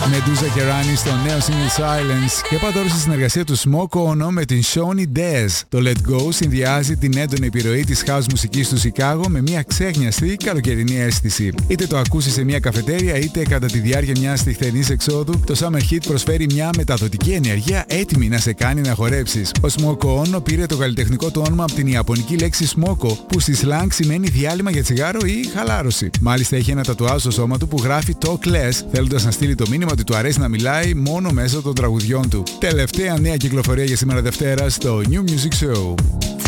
Medusa και Rani στο νέο single Silence και πάω τώρα στη συνεργασία του Smoko Ono με την Shawnee Dez. Το Let Go συνδυάζει την έντονη επιρροή της house μουσικής του Σικάγο με μια ξέχνιαστη καλοκαιρινή αίσθηση. Είτε το ακούσεις σε μια καφετέρια είτε κατά τη διάρκεια μιας τυχθενής εξόδου, το Summer Heat προσφέρει μια μεταδοτική ενέργεια έτοιμη να σε κάνει να χορέψεις. Ο Smoko Ono πήρε το καλλιτεχνικό του όνομα από την ιαπωνική λέξη smoko, που στη slang σημαίνει διάλειμμα για τσιγάρο ή χαλάρωση. Μάλιστα έχει ένα τατουάζ στο σώμα του που γράφει Talk Less, θέλοντας να στείλει το μήνυμα ότι του αρέσει να μιλάει μόνο μέσω των τραγουδιών του. Τελευταία νέα κυκλοφορία για σήμερα Δευτέρα στο New Music Show.